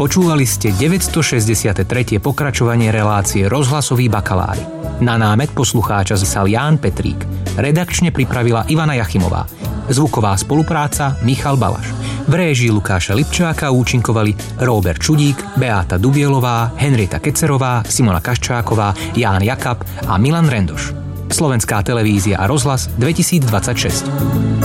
Počúvali ste 963. pokračovanie relácie Rozhlasoví bakalári. Na námet poslucháča zísal Ján Petrík. Redakčne pripravila Ivana Jachimová. Zvuková spolupráca Michal Balaš. V réžii Lukáša Lipčáka účinkovali Róbert Čudík, Beáta Dubielová, Henrieta Kecerová, Simona Kaščáková, Ján Jakab a Milan Rendoš. Slovenská televízia a rozhlas 2026.